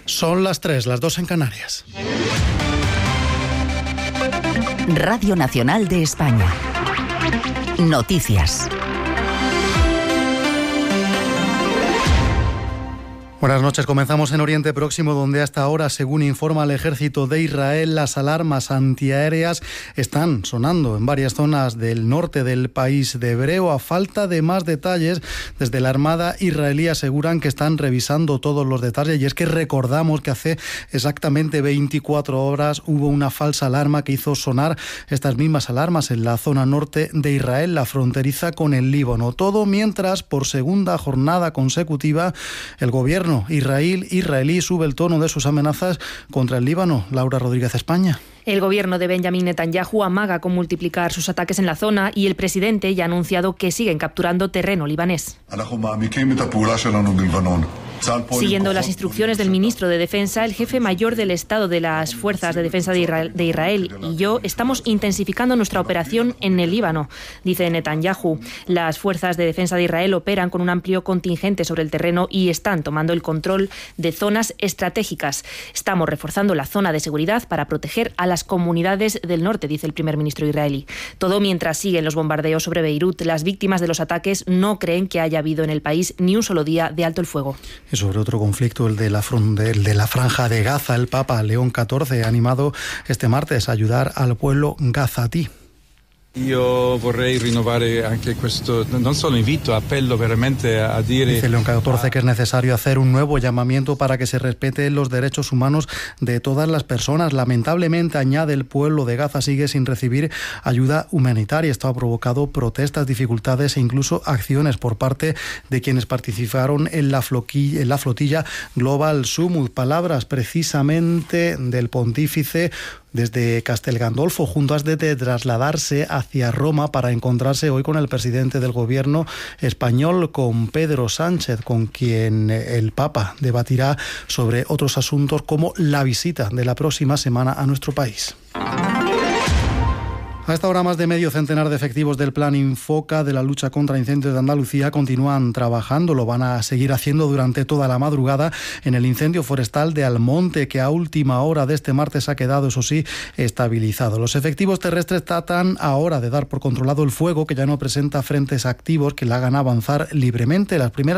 Son las 3, las 2 en Canarias. Radio Nacional de España. Noticias. Buenas noches. Comenzamos en Oriente Próximo, donde hasta ahora, según informa el ejército de Israel, las alarmas antiaéreas están sonando en varias zonas del norte del país de hebreo. A falta de más detalles, desde la Armada israelí aseguran que están revisando todos los detalles. Y es que recordamos que hace exactamente 24 horas hubo una falsa alarma que hizo sonar estas mismas alarmas en la zona norte de Israel, la fronteriza con el Líbano. Todo mientras, por segunda jornada consecutiva, el gobierno israelí sube el tono de sus amenazas contra el Líbano. Laura Rodríguez, España. El gobierno de Benjamin Netanyahu amaga con multiplicar sus ataques en la zona y el presidente ya ha anunciado que siguen capturando terreno libanés. Siguiendo las instrucciones del ministro de Defensa, el jefe mayor del Estado de las Fuerzas de Defensa de Israel y yo estamos intensificando nuestra operación en el Líbano, dice Netanyahu. Las Fuerzas de Defensa de Israel operan con un amplio contingente sobre el terreno y están tomando el control de zonas estratégicas. Estamos reforzando la zona de seguridad para proteger a las comunidades del norte, dice el primer ministro israelí. Todo mientras siguen los bombardeos sobre Beirut. Las víctimas de los ataques no creen que haya habido en el país ni un solo día de alto el fuego. Y sobre otro conflicto, el de la Franja de Gaza, el Papa León XIV ha animado este martes a ayudar al pueblo gazatí. Io vorrei rinnovare anche questo, non solo invito, appello veramente a dire... Dice León XIV que es necesario hacer un nuevo llamamiento para que se respeten los derechos humanos de todas las personas. Lamentablemente, añade, el pueblo de Gaza sigue sin recibir ayuda humanitaria. Esto ha provocado protestas, dificultades e incluso acciones por parte de quienes participaron en la flotilla Global Summit. Palabras precisamente del pontífice desde Castel Gandolfo, junto a de trasladarse hacia Roma para encontrarse hoy con el presidente del gobierno español, con Pedro Sánchez, con quien el Papa debatirá sobre otros asuntos como la visita de la próxima semana a nuestro país. A esta hora, más de medio centenar de efectivos del Plan Infoca de la lucha contra incendios de Andalucía continúan trabajando. Lo van a seguir haciendo durante toda la madrugada en el incendio forestal de Almonte, que a última hora de este martes ha quedado, eso sí, estabilizado. Los efectivos terrestres tratan ahora de dar por controlado el fuego, que ya no presenta frentes activos que le hagan avanzar libremente. Las primeras